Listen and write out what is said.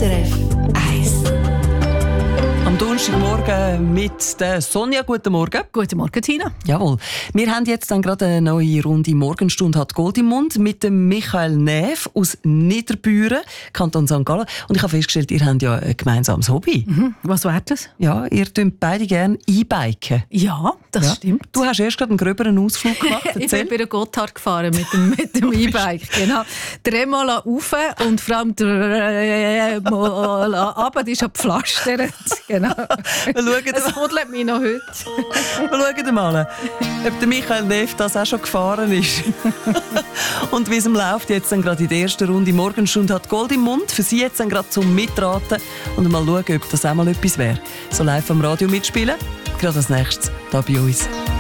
SRF 1. Am Donnerstagmorgen mit der Sonja. Guten Morgen. Guten Morgen, Tina. Jawohl. Wir haben jetzt dann gerade eine neue Runde Morgenstunde hat Gold im Mund mit dem Michael Näf aus Niederbüren, Kanton St. Gallen. Und ich habe festgestellt, ihr habt ja ein gemeinsames Hobby. Was wäre das? Ja, ihr tut beide gerne E-Biken. Ja, das stimmt. Du hast erst gerade einen gröberen Ausflug gemacht. Ich Erzähl. bin bei der Gotthard gefahren mit dem E-Bike. Genau. Dreimal rauf und vor allem dreimal runter. Die ist gepflastert. Genau. Es huddelt mich noch heute. Wir schauen mal, ob der Michael Neff das auch schon gefahren ist. Und wie es ihm läuft, jetzt dann gerade in der ersten Runde Morgenstunde hat Gold im Mund. Für Sie jetzt dann gerade zum Mitraten und mal schauen, ob das auch mal etwas wäre. So live am Radio mitspielen, gerade als nächstes hier bei uns.